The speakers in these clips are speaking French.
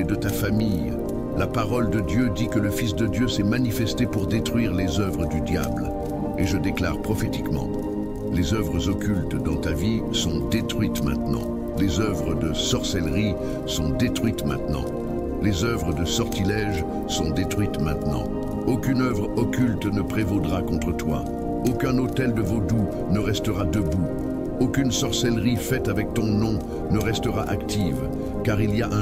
de ta famille. La parole de Dieu dit que le Fils de Dieu s'est manifesté pour détruire les œuvres du diable. Et je déclare prophétiquement, les œuvres occultes dans ta vie sont détruites maintenant. Les œuvres de sorcellerie sont détruites maintenant. Les œuvres de sortilège sont détruites maintenant. Aucune œuvre occulte ne prévaudra contre toi. Aucun autel de vaudou ne restera debout. Aucune sorcellerie faite avec ton nom ne restera active, car il y a un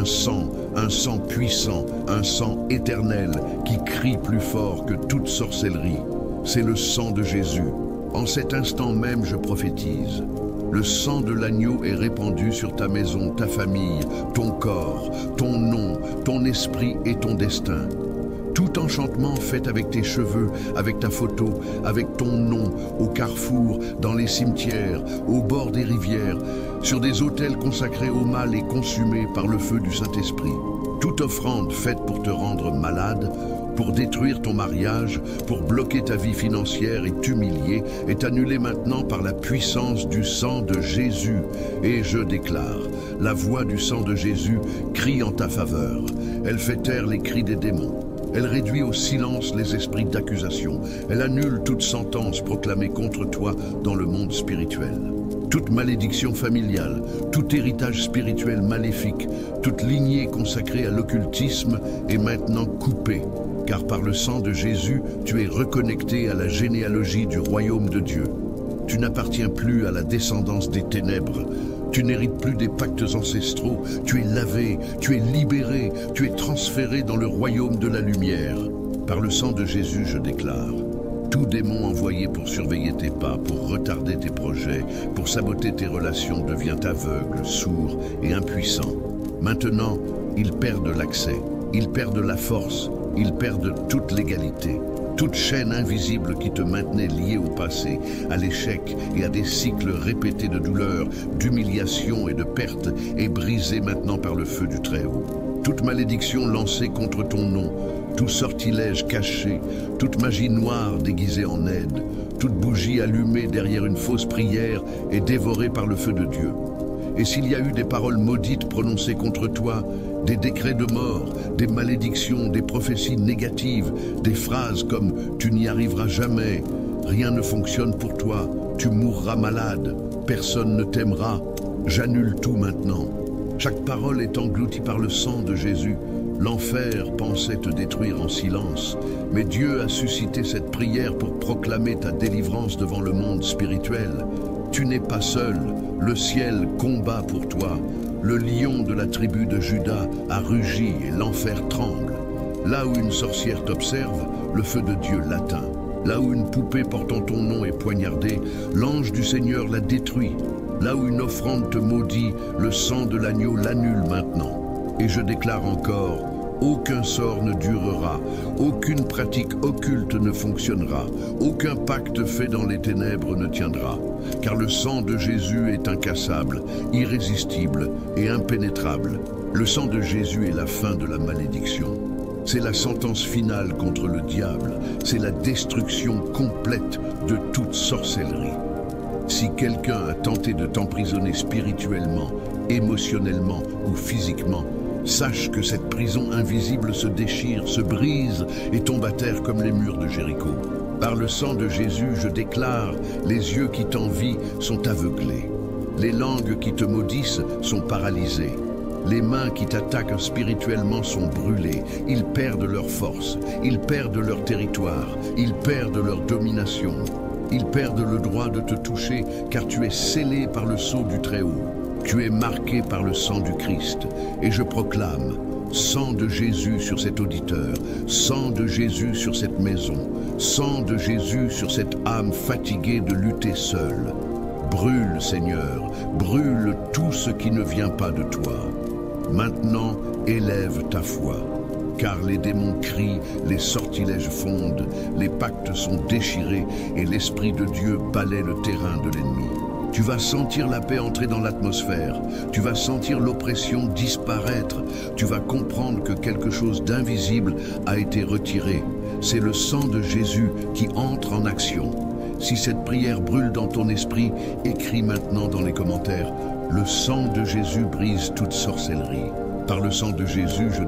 sang puissant, un sang éternel qui crie plus fort que toute sorcellerie. C'est le sang de Jésus. En cet instant même, je prophétise. Le sang de l'agneau est répandu sur ta maison, ta famille, ton corps, ton nom, ton esprit et ton destin. Tout enchantement fait avec tes cheveux, avec ta photo, avec ton nom, au carrefour, dans les cimetières, au bord des rivières, sur des autels consacrés au mal et consumés par le feu du Saint-Esprit. Toute offrande faite pour te rendre malade, pour détruire ton mariage, pour bloquer ta vie financière et t'humilier, est annulée maintenant par la puissance du sang de Jésus. Et je déclare, la voix du sang de Jésus crie en ta faveur. Elle fait taire les cris des démons. Elle réduit au silence les esprits d'accusation. Elle annule toute sentence proclamée contre toi dans le monde spirituel. Toute malédiction familiale, tout héritage spirituel maléfique, toute lignée consacrée à l'occultisme est maintenant coupée, car par le sang de Jésus, tu es reconnecté à la généalogie du royaume de Dieu. Tu n'appartiens plus à la descendance des ténèbres. Tu n'hérites plus des pactes ancestraux. Tu es lavé, tu es libéré, tu es transféré dans le royaume de la lumière. Par le sang de Jésus, je déclare, tout démon envoyé pour surveiller tes pas, pour retarder tes projets, pour saboter tes relations devient aveugle, sourd et impuissant. Maintenant, ils perdent l'accès, ils perdent la force, ils perdent toute l'égalité. Toute chaîne invisible qui te maintenait lié au passé, à l'échec et à des cycles répétés de douleur, d'humiliation et de perte est brisée maintenant par le feu du Très-Haut. Toute malédiction lancée contre ton nom, tout sortilège caché, toute magie noire déguisée en aide, toute bougie allumée derrière une fausse prière est dévorée par le feu de Dieu. Et s'il y a eu des paroles maudites prononcées contre toi, des décrets de mort, des malédictions, des prophéties négatives, des phrases comme « tu n'y arriveras jamais »,« rien ne fonctionne pour toi »,« tu mourras malade »,« personne ne t'aimera », j'annule tout maintenant. Chaque parole est engloutie par le sang de Jésus. L'enfer pensait te détruire en silence, mais Dieu a suscité cette prière pour proclamer ta délivrance devant le monde spirituel. Tu n'es pas seul, le ciel combat pour toi. Le lion de la tribu de Juda a rugi et l'enfer tremble. Là où une sorcière t'observe, le feu de Dieu l'atteint. Là où une poupée portant ton nom est poignardée, l'ange du Seigneur la détruit. Là où une offrande te maudit, le sang de l'agneau l'annule maintenant. Et je déclare encore, aucun sort ne durera, aucune pratique occulte ne fonctionnera, aucun pacte fait dans les ténèbres ne tiendra, car le sang de Jésus est incassable, irrésistible et impénétrable. Le sang de Jésus est la fin de la malédiction. C'est la sentence finale contre le diable, c'est la destruction complète de toute sorcellerie. Si quelqu'un a tenté de t'emprisonner spirituellement, émotionnellement ou physiquement, sache que cette prison invisible se déchire, se brise et tombe à terre comme les murs de Jéricho. Par le sang de Jésus, je déclare, les yeux qui t'envient sont aveuglés. Les langues qui te maudissent sont paralysées. Les mains qui t'attaquent spirituellement sont brûlées. Ils perdent leur force, ils perdent leur territoire, ils perdent leur domination. Ils perdent le droit de te toucher car tu es scellé par le sceau du Très-Haut. Tu es marqué par le sang du Christ. Et je proclame, sang de Jésus sur cet auditeur, sang de Jésus sur cette maison, sang de Jésus sur cette âme fatiguée de lutter seule. Brûle, Seigneur, brûle tout ce qui ne vient pas de toi. Maintenant, élève ta foi. Car les démons crient, les sortilèges fondent, les pactes sont déchirés et l'Esprit de Dieu balaie le terrain de l'ennemi. Tu vas sentir la paix entrer dans l'atmosphère, tu vas sentir l'oppression disparaître, tu vas comprendre que quelque chose d'invisible a été retiré. C'est le sang de Jésus qui entre en action. Si cette prière brûle dans ton esprit, écris maintenant dans les commentaires, le sang de Jésus brise toute sorcellerie. Par le sang de Jésus, je